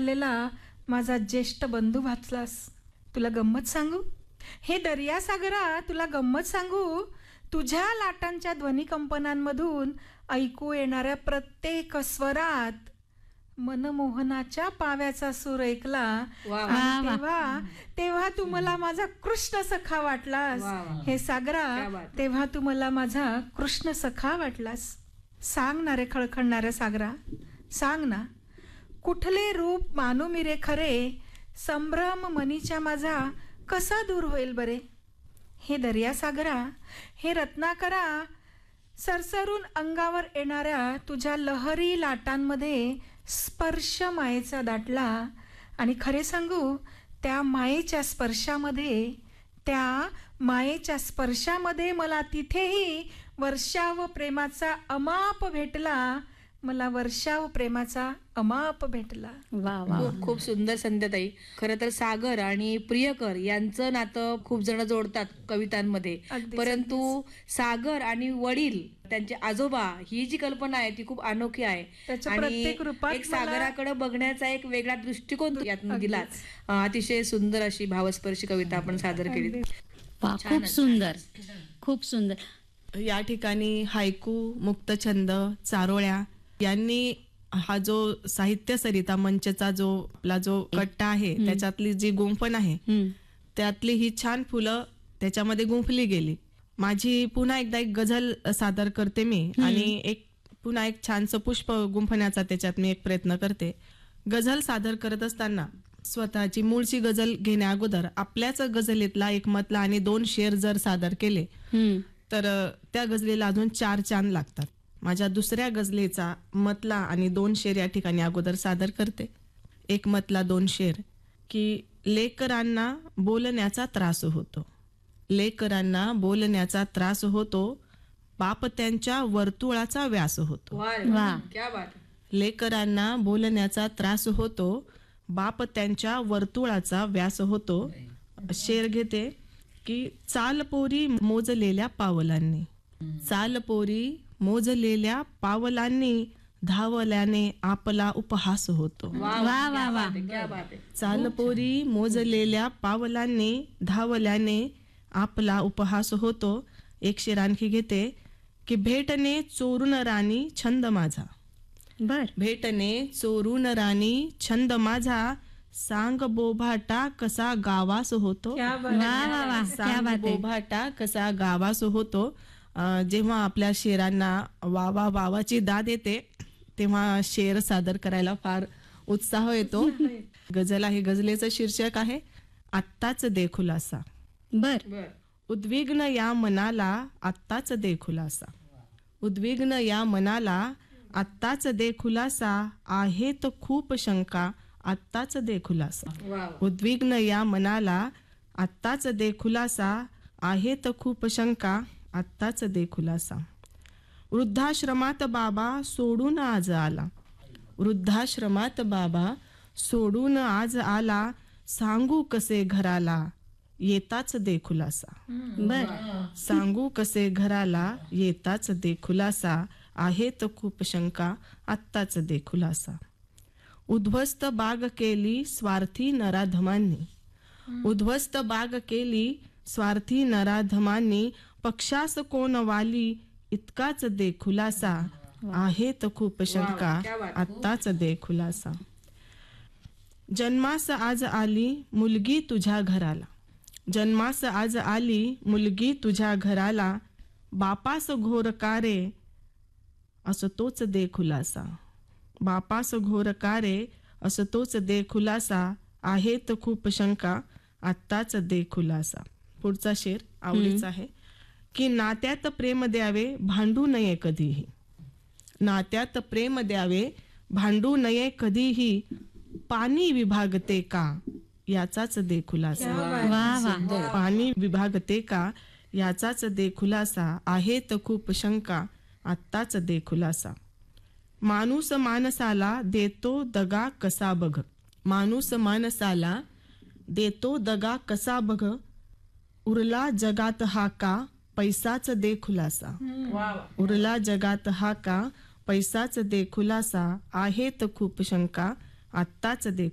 झालेला माझा ज्येष्ठ बंधू भासलास. तुला गंमत सांगू, हे दर्यासागरा, तुला गंमत सांगू, तुझ्या लाटांच्या ध्वनिकंपनांमधून ऐकू येणाऱ्या प्रत्येक स्वरात मनमोहनाच्या पाव्याचा सूर ऐकला. आणि तेव्हा तेव्हा तू मला माझा कृष्ण सखा वाटलास. हे सागरा, तेव्हा तू मला माझा कृष्ण सखा वाटलास. सांग ना रे खळखळणाऱ्या सागरा, सांग ना, कुठले रूप मानू मी रे खरे, संभ्रम मनीच्या माझा कसा दूर होईल बरे. हे दर्यासागरा, हे रत्नाकरा, सरसरून अंगावर येणाऱ्या तुझ्या लहरी लाटांमध्ये स्पर्श मायेचा दाटला. आणि खरे सांगू, त्या मायेच्या स्पर्शामध्ये, त्या मायेच्या स्पर्शामध्ये मला तिथेही वर्षाव प्रेमाचा अमाप भेटला. मला वर्षाव प्रेमाचा अमाप भेटला. खूप सुंदर संध्याताई. खरं तर सागर आणि प्रियकर यांचं नातं खूप जण जोडतात कवितांमध्ये, परंतु सागर आणि वडील, त्यांचे आजोबा, ही जी कल्पना आहे ती खूप अनोखी आहे. आणि एक सागराकडे बघण्याचा एक वेगळा दृष्टिकोन यातून दिला. अतिशय सुंदर अशी भावस्पर्शी कविता आपण सादर केली. खूप सुंदर, खूप सुंदर. या ठिकाणी हायकू, मुक्तछंद, चारोळ्या यांनी हा जो साहित्य सरिता मंचचा जो आपला जो कट्टा आहे त्याच्यातली जी गुंफण आहे त्यातली ही छान फुलं त्याच्यामध्ये गुंफली गेली. माझी पुन्हा एकदा एक गझल सादर करते मी, आणि पुन्हा एक छानसं पुष्प गुंफण्याचा त्याच्यात मी एक प्रयत्न करते. गझल सादर करत असताना स्वतःची मूळची गझल घेण्या अगोदर आपल्याच गझलीतला एक मतला आणि 2 शेर जर सादर केले तर त्या गझलेला अजून 4 चांद लागतात. माझ्या दुसऱ्या गझलेचा मतला आणि 2 शेर या ठिकाणी अगोदर सादर करते. एक मतला 2 शेर की लेकरांना बोलण्याचा त्रास होतो, लेकरांना बोलण्याचा त्रास होतो, बाप त्यांच्या वर्तुळाचा व्यास होतो. लेकरांना बोलण्याचा त्रास होतो, बाप त्यांच्या वर्तुळाचा व्यास होतो. शेर घेते की चाल पोरी मोजलेल्या पावलांनी, चाल पोरी मोजलेल्या पावलांनी, धावल्याने आपला उपहास होतो. चाल पोरी मोजलेल्या पावलांनी, धावल्याने आपला उपहास होतो. एक शेर आणखी घेते की भेटणे चोरून राणी छंद माझा, भेटणे चोरून राणी छंद माझा, सांग बोभाटा कसा गावास होतो. सांग बोभाटा कसा गावास होतो. जेव्हा आपल्या शेरांना वावा वावाची दाद येते तेव्हा शेर सादर करायला फार उत्साह येतो. गझल आहे, गझलेचं शीर्षक आहे आत्ताच दे खुलासा. उद्विग्न या मनाला आत्ताच दे खुलासा, उद्विग्न या मनाला आत्ताच दे खुलासा, आहेत खूप शंका आत्ताच दे खुलासा. उद्विग्न या मनाला आत्ताच दे खुलासा, आहेत खूप शंका आत्ताच दे खुलासा. वृद्धाश्रमात बाबा सोडून आज आला, वृद्धाश्रमात बाबा सोडून आज आला, सांगू कसे घराला येताच दे खुलासा. सांगू कसे घराला येताच दे खुलासा, आहेत खूप शंका आत्ताच दे खुलासा. उद्ध्वस्त बाग केली स्वार्थी नराधमांनी, उद्ध्वस्त बाग केली स्वार्थी नराधमांनी, पक्षास कोण वाली इतकाच दे खुलासा, आहेत खूप शंका आत्ताच दे खुलासा. जन्मास आज आली मुलगी तुझ्या घराला, जन्मास आज आली मुलगी तुझ्या घराला, बापास घोर कारे असं तोच दे खुलासा, बापास घोर कारे असं तोच दे खुलासा, आहेत खूप शंका आत्ताच दे खुलासा. पुढचा शेर आवडीचा आहे की नात्यात प्रेम द्यावे भांडू नये कधीही, नात्यात प्रेम द्यावे भांडू नये कधीही, पाणी विभागते का याचाच दे खुलासा. पाणी विभागते का याचाच दे खुलासा, आहेत खूप शंका आत्ताच दे खुलासा. माणूस माणसाला देतो दगा कसा बघ, माणूस माणसाला देतो दगा कसा बघ, उरला जगात हा का पैसाच दे खुलासा. उरला जगात हा का पैसाच दे खुलासा, आहेत खूप शंका आत्ताच दे